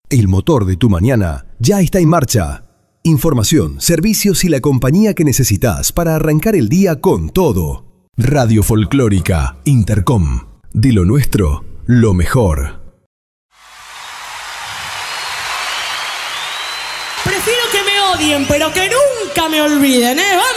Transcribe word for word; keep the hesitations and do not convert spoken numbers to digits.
El motor de tu mañana ya está en marcha. Información, servicios y la compañía que necesitas para arrancar el día con todo. Radio Folclórica Intercom. De lo nuestro, lo mejor. Prefiero que me odien, pero que nunca me olviden, ¿eh? ¡Vamos!